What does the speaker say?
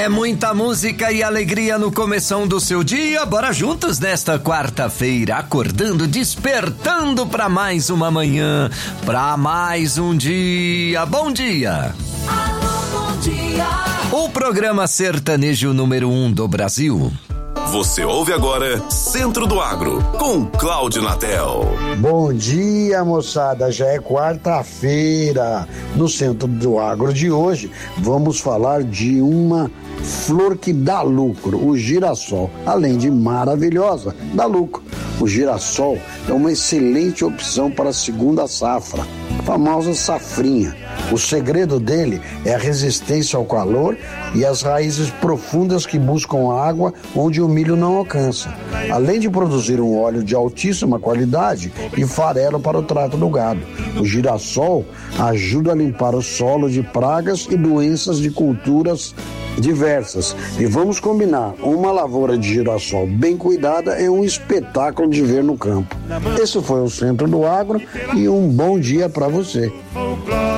É muita música e alegria no começão do seu dia. Bora juntos nesta quarta-feira, acordando, despertando para mais uma manhã, para mais um dia. Bom dia! Alô, bom dia! O programa sertanejo número 1 do Brasil. Você ouve agora Centro do Agro, com Cláudio Natel. Bom dia, moçada, já é quarta-feira. No Centro do Agro de hoje, vamos falar de uma flor que dá lucro, o girassol. Além de maravilhosa, dá lucro. O girassol é uma excelente opção para a segunda safra, a famosa safrinha. O segredo dele é a resistência ao calor e as raízes profundas que buscam água onde o milho não alcança. Além de produzir um óleo de altíssima qualidade e farelo para o trato do gado. O girassol ajuda a limpar o solo de pragas e doenças de culturas diversas. E vamos combinar, uma lavoura de girassol bem cuidada é um espetáculo de ver no campo. Esse foi o Centro do Agro e um bom dia para você.